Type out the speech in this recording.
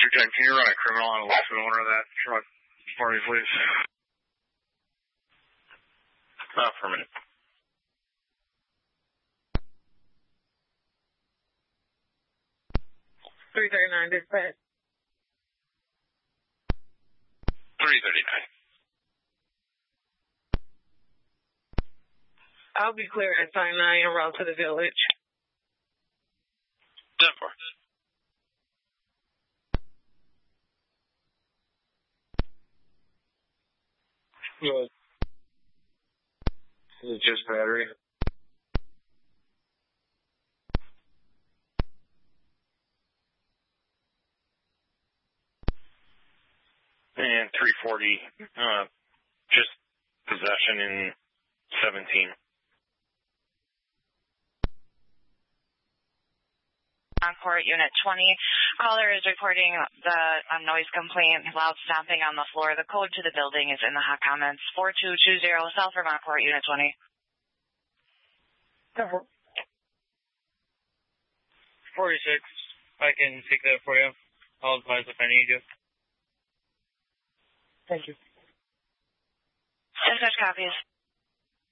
10, can you run a criminal on a license owner of that truck for me, please? Affirmative. 339 dispatch. 339. I'll be clear at sign 9 en route to the village. 10-4. Good. Is it just battery? And 340, just possession in 17. Encore Unit 20. Caller is reporting the noise complaint, loud stomping on the floor. The code to the building is in the hot comments. 4220 South Vermont Court, Unit 20. 46. I can take that for you. I'll advise if I need you. Thank you. Dispatch copies.